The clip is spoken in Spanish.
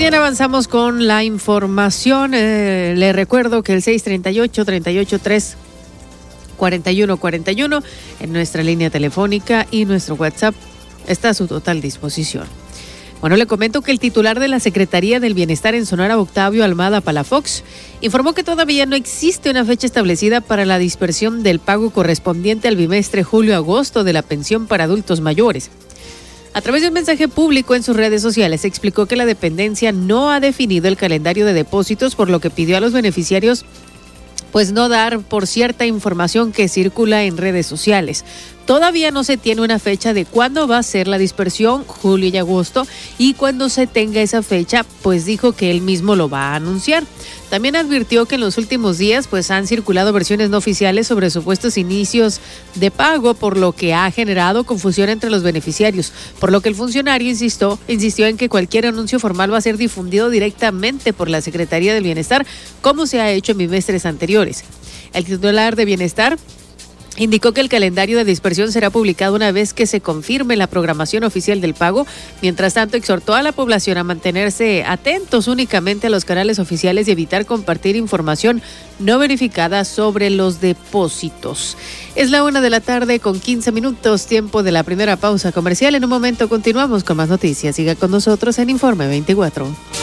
Bien, avanzamos con la información. Le recuerdo que el 638-383-4141 en nuestra línea telefónica y nuestro WhatsApp está a su total disposición. Bueno, le comento que el titular de la Secretaría del Bienestar en Sonora, Octavio Almada Palafox, informó que todavía no existe una fecha establecida para la dispersión del pago correspondiente al bimestre julio-agosto de la pensión para adultos mayores. A través de un mensaje público en sus redes sociales, explicó que la dependencia no ha definido el calendario de depósitos, por lo que pidió a los beneficiarios pues no dar por cierta información que circula en redes sociales. Todavía no se tiene una fecha de cuándo va a ser la dispersión, julio y agosto, y cuando se tenga esa fecha, pues dijo que él mismo lo va a anunciar. También advirtió que en los últimos días pues han circulado versiones no oficiales sobre supuestos inicios de pago, por lo que ha generado confusión entre los beneficiarios, por lo que el funcionario insistió en que cualquier anuncio formal va a ser difundido directamente por la Secretaría del Bienestar, como se ha hecho en bimestres anteriores. El titular de Bienestar indicó que el calendario de dispersión será publicado una vez que se confirme la programación oficial del pago. Mientras tanto, exhortó a la población a mantenerse atentos únicamente a los canales oficiales y evitar compartir información no verificada sobre los depósitos. Es la 1:15 p.m, tiempo de la primera pausa comercial. En un momento continuamos con más noticias. Siga con nosotros en Informe 24.